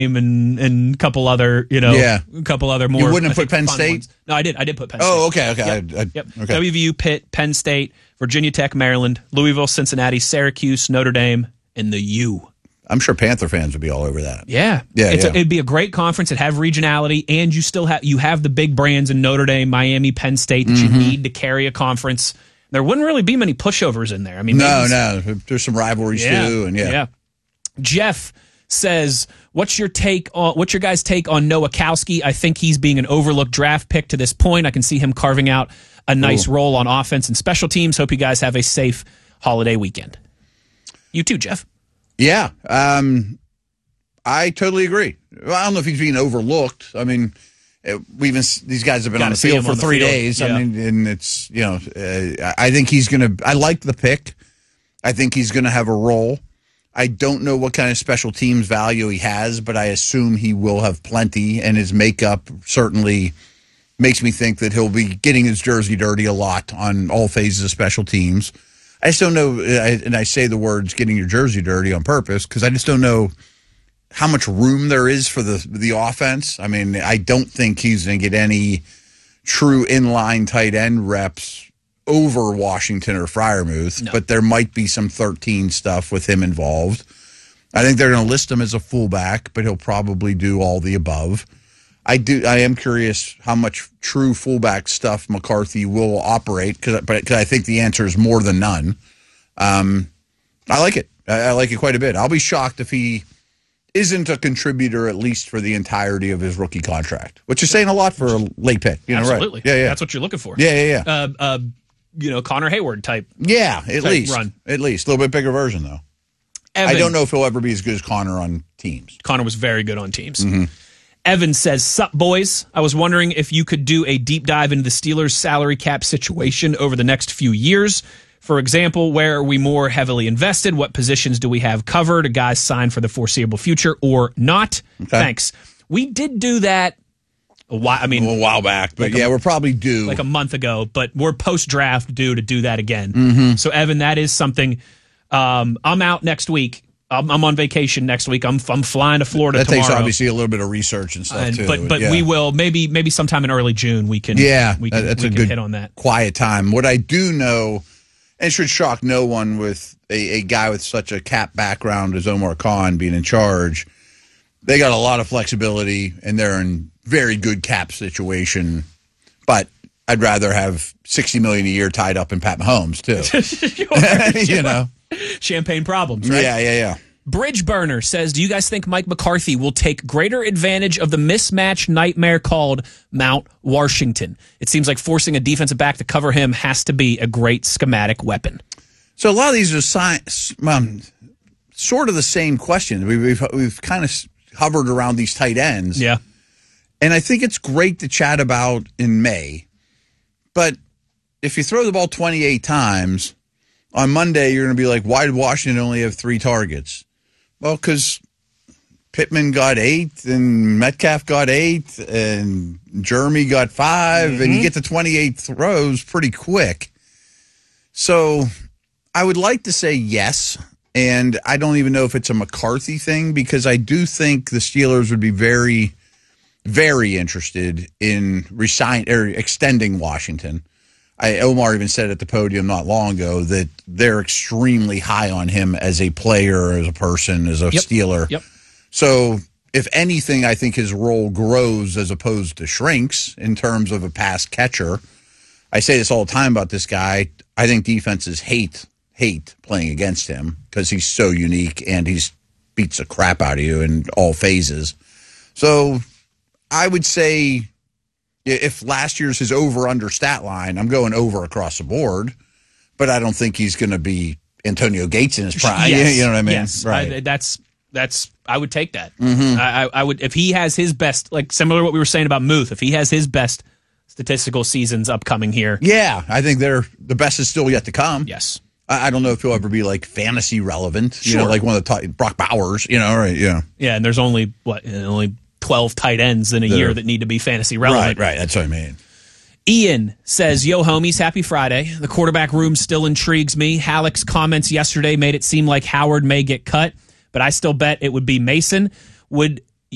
and a couple other, a couple other more. You wouldn't have put Penn State? Ones. No, I did. I did put Penn State. Oh, okay. Yep. Okay. WVU, Pitt, Penn State, Virginia Tech, Maryland, Louisville, Cincinnati, Syracuse, Notre Dame, and the U. I'm sure Panther fans would be all over that. Yeah. It'd be a great conference. It'd have regionality, and you still have the big brands in Notre Dame, Miami, Penn State that you need to carry a conference. There wouldn't really be many pushovers in there. I mean, no. There's some rivalries too, and yeah. Jeff says, what's your guys' take on Noah Kowski? I think he's being an overlooked draft pick to this point. I can see him carving out a nice role on offense and special teams. Hope you guys have a safe holiday weekend. You too, Jeff. Yeah, I totally agree. Well, I don't know if he's being overlooked. I mean, these guys have been on the field for 3 days. Yeah. I mean, and it's I think he's going to. I like the pick. I think he's going to have a role. I don't know what kind of special teams value he has, but I assume he will have plenty, and his makeup certainly makes me think that he'll be getting his jersey dirty a lot on all phases of special teams. I just don't know, and I say the words getting your jersey dirty on purpose, because I just don't know how much room there is for the offense. I mean, I don't think he's going to get any true inline tight end reps over Washington or Freiermuth, but there might be some 13 stuff with him involved. I think they're going to list him as a fullback, but he'll probably do all the above. I am curious how much true fullback stuff McCarthy will operate, because I think the answer is more than none. I like it. I like it quite a bit. I'll be shocked if he isn't a contributor at least for the entirety of his rookie contract, which is saying a lot for a late pick. Absolutely. Right? Yeah. That's what you're looking for. Yeah. Connor Hayward type. Yeah, at least. Run. At least. A little bit bigger version, though. Evan, I don't know if he'll ever be as good as Connor on teams. Connor was very good on teams. Mm-hmm. Evan says, "Sup, boys? I was wondering if you could do a deep dive into the Steelers' salary cap situation over the next few years. For example, where are we more heavily invested? What positions do we have covered? A guy signed for the foreseeable future or not? Okay. Thanks." We did do that a while back. But we're probably due. Like a month ago, but we're post-draft due to do that again. Mm-hmm. So, Evan, that is something. I'm out next week. I'm on vacation next week. I'm flying to Florida tomorrow. That takes obviously a little bit of research and stuff too. But we will maybe sometime in early June we can that's a good hit on that quiet time. What I do know, and it should shock no one with a guy with such a cap background as Omar Khan being in charge, they got a lot of flexibility and they're in very good cap situation. But I'd rather have $60 million a year tied up in Pat Mahomes too. You know. Champagne problems, right? Yeah. Bridge Burner says, do you guys think Mike McCarthy will take greater advantage of the mismatch nightmare called Mount Washington? It seems like forcing a defensive back to cover him has to be a great schematic weapon. So a lot of these are sort of the same question. We've kind of hovered around these tight ends. Yeah. And I think it's great to chat about in May. But if you throw the ball 28 times, on Monday, you're going to be like, why did Washington only have 3 targets? Well, because Pittman got 8, and Metcalf got 8, and Jeremy got 5, and you get to 28 throws pretty quick. So I would like to say yes, and I don't even know if it's a McCarthy thing, because I do think the Steelers would be very, very interested in extending Washington. Omar even said at the podium not long ago that they're extremely high on him as a player, as a person, as a Steeler. Yep. So if anything, I think his role grows as opposed to shrinks in terms of a pass catcher. I say this all the time about this guy. I think defenses hate playing against him because he's so unique and he beats the crap out of you in all phases. So I would say, if last year's his over-under stat line, I'm going over across the board, but I don't think he's going to be Antonio Gates in his prime. Yes. You know what I mean? Yes. Right. I would take that. Mm-hmm. I would, if he has his best, like similar to what we were saying about Muth, if he has his best statistical seasons upcoming here. Yeah, I think the best is still yet to come. Yes. I don't know if he'll ever be like fantasy relevant, sure. Like one of the Brock Bowers, right? Yeah. Yeah, and there's only 12 tight ends in a year that need to be fantasy relevant. Right. That's what I mean. Ian says, yo, homies, happy Friday. The quarterback room still intrigues me. Halleck's comments yesterday made it seem like Howard may get cut, but I still bet it would be Mason. Would